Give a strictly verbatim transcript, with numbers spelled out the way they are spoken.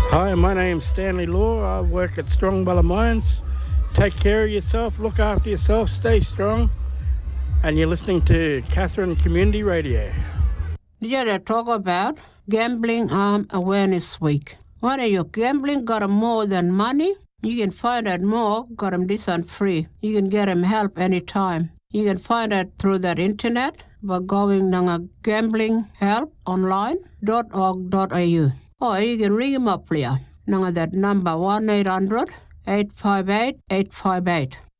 Hi, my name's Stanley Law. I work at Strongbella Mines. Take care of yourself, look after yourself, stay strong. And you're listening to Catherine Community Radio. Did you talk about Gambling Arm Awareness Week? When you're gambling, got 'em more than money? You can find out more, got 'em this and free. You can get 'em help anytime. You can find out through that internet by going to gambling help online dot org dot a u. Or you can ring him up here. Nanga that number one eight hundred eight five eight eight five eight.